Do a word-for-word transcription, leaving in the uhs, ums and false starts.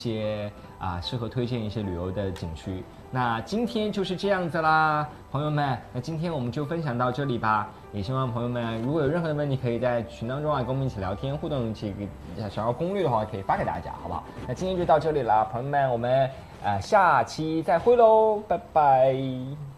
些啊适合推荐一些旅游的景区。那今天就是这样子啦，朋友们，那今天我们就分享到这里吧。也希望朋友们如果有任何的问题，可以在群当中啊跟我们一起聊天互动，一起想要攻略的话，可以发给大家，好不好？那今天就到这里了，朋友们，我们呃下期再会喽，拜拜。